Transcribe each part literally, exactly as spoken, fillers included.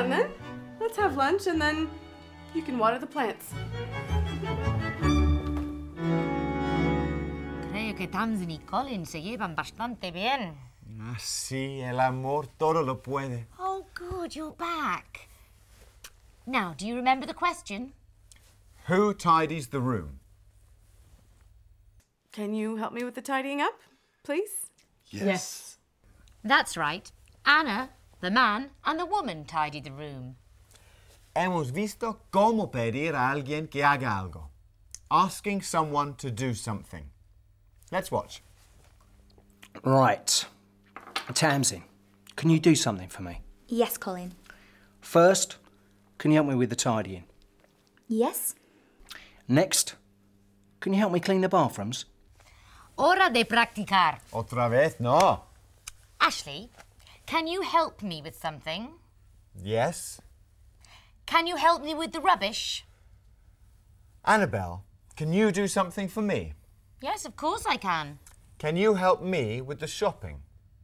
on then. Let's have lunch and then you can water the plants. Creo que Tamsin y Colin se llevan bastante bien. Ah, sí, el amor todo lo puede. Oh, good, you're back. Now, do you remember the question? Who tidies the room? Can you help me with the tidying up, please? Yes. That's right. Anna, the man, and the woman tidy the room. Hemos visto cómo pedir a alguien que haga algo. Asking someone to do something. Let's watch. Right. Tamsin, can you do something for me? Yes, Colin. First, can you help me with the tidying? Yes. Next, can you help me clean the bathrooms? Hora de practicar. Otra vez, no. Ashley, can you help me with something? Yes. Can you help me with the rubbish? Annabelle, can you do something for me? Yes, of course I can. Can you help me with the shopping?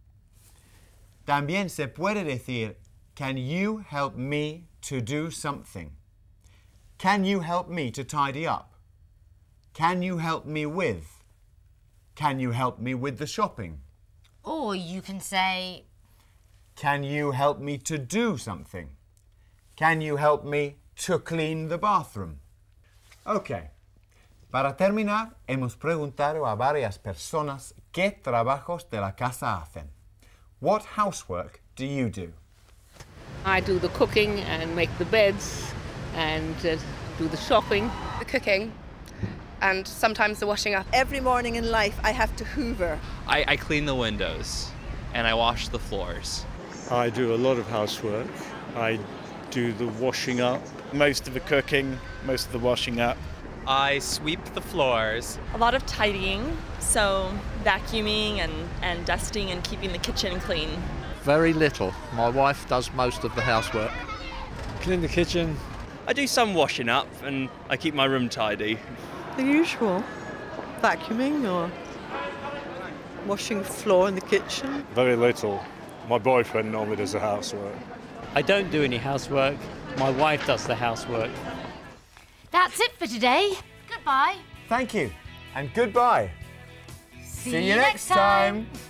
También se puede decir, can you help me to do something? Can you help me to tidy up? Can you help me with? Can you help me with the shopping? Or you can say, Can you help me to do something? Can you help me to clean the bathroom? Ok. Para terminar, hemos preguntado a varias personas qué trabajos de la casa hacen. What housework do you do? I do the cooking and make the beds and uh, do the shopping. The cooking and sometimes the washing up. Every morning in life I have to hoover. I, I clean the windows and I wash the floors. I do a lot of housework. I do the washing up. Most of the cooking, most of the washing up. I sweep the floors. A lot of tidying, so vacuuming and, and dusting and keeping the kitchen clean. Very little. My wife does most of the housework. Clean the kitchen. I do some washing up and I keep my room tidy. The usual. Vacuuming or washing the floor in the kitchen. Very little. My boyfriend normally does the housework. I don't do any housework. My wife does the housework. that's it for today. Goodbye. Thank you, and goodbye. See, See you next time.